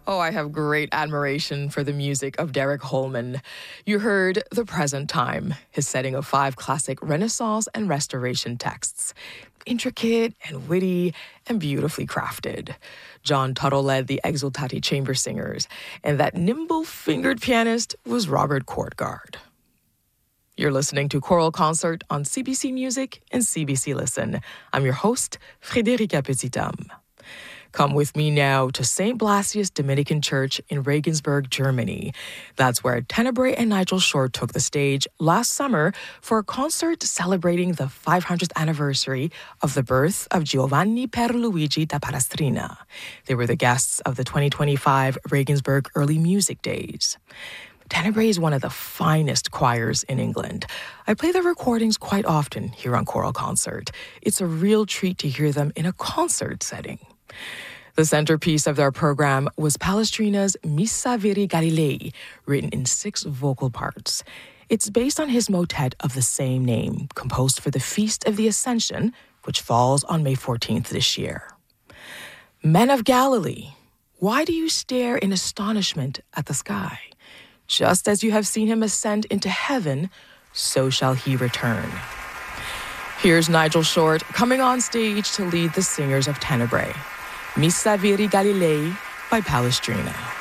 Oh, I have great admiration for the music of Derek Holman. You heard The Present Time, his setting of 5 classic Renaissance and Restoration texts. Intricate and witty and beautifully crafted. John Tuttle led the Exultati Chamber Singers, and that nimble-fingered pianist was Robert Courtgard. You're listening to Choral Concert on CBC Music and CBC Listen. I'm your host, Frédérica Petit-Homme. Come with me now to St. Blasius Dominican Church in Regensburg, Germany. That's where Tenebrae and Nigel Short took the stage last summer for a concert celebrating the 500th anniversary of the birth of Giovanni Pierluigi da Palestrina. They were the guests of the 2025 Regensburg Early Music Days. Tenebrae is one of the finest choirs in England. I play their recordings quite often here on Choral Concert. It's a real treat to hear them in a concert setting. The centerpiece of their program was Palestrina's Missa Viri Galilei, written in 6 vocal parts. It's based on his motet of the same name, composed for the Feast of the Ascension, which falls on May 14th this year. Men of Galilee, why do you stare in astonishment at the sky? Just as you have seen him ascend into heaven, so shall he return. Here's Nigel Short coming on stage to lead the singers of Tenebrae. Missa Viri Galilei by Palestrina.